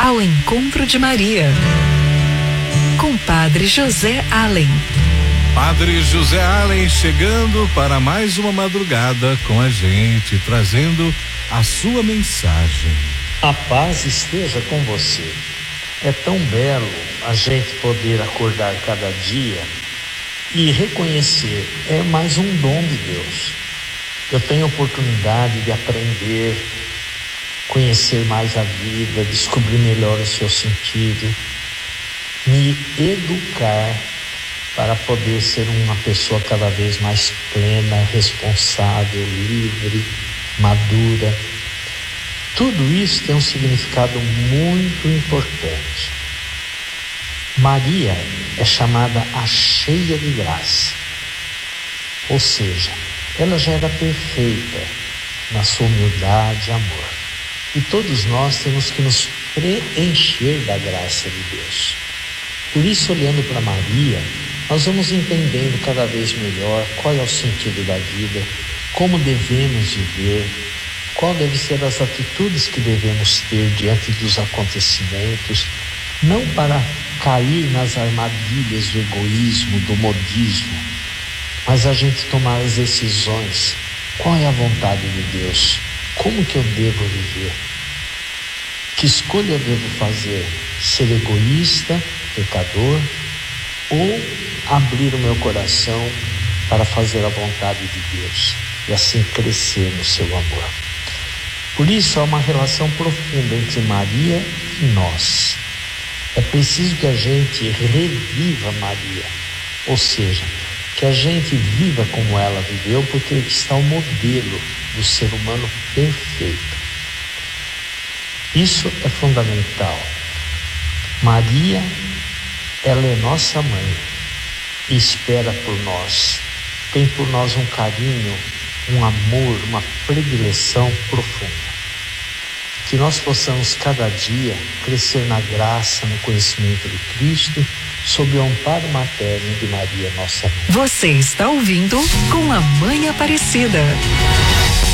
ao encontro de Maria, com Padre José Allen. Padre José Allen chegando para mais uma madrugada com a gente, trazendo a sua mensagem. A paz esteja com você. É tão belo a gente poder acordar cada dia e reconhecer, é mais um dom de Deus. Eu tenho a oportunidade de aprender, conhecer mais a vida, descobrir melhor o seu sentido, me educar para poder ser uma pessoa cada vez mais plena, responsável, livre, madura. Tudo isso tem um significado muito importante. Maria é chamada a cheia de graça, ou seja, ela já era perfeita na sua humildade e amor. E todos nós temos que nos preencher da graça de Deus. Por isso, olhando para Maria, nós vamos entendendo cada vez melhor qual é o sentido da vida, como devemos viver, qual deve ser as atitudes que devemos ter diante dos acontecimentos, não para cair nas armadilhas do egoísmo, do modismo, mas a gente tomar as decisões. Qual é a vontade de Deus? Como que eu devo viver? Que escolha eu devo fazer? Ser egoísta, pecador, ou abrir o meu coração para fazer a vontade de Deus e assim crescer no seu amor? Por isso há uma relação profunda entre Maria e nós. É preciso que a gente reviva Maria, ou seja, que a gente viva como ela viveu, porque está o modelo do ser humano perfeito. Isso é fundamental. Maria, ela é nossa mãe e espera por nós, tem por nós um carinho, um amor, uma predileção profunda. Que nós possamos cada dia crescer na graça, no conhecimento de Cristo, sob o amparo materno de Maria, nossa mãe. Você está ouvindo Com a Mãe Aparecida.